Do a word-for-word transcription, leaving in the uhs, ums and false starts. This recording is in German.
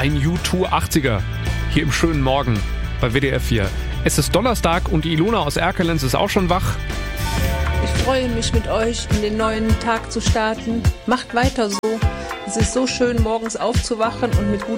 Ein U zwei achtziger hier im schönen Morgen bei W D R vier. Es ist Donnerstag und die Ilona aus Erkelenz ist auch schon wach. Ich freue mich, mit euch in den neuen Tag zu starten. Macht weiter so. Es ist so schön, morgens aufzuwachen und mit gutem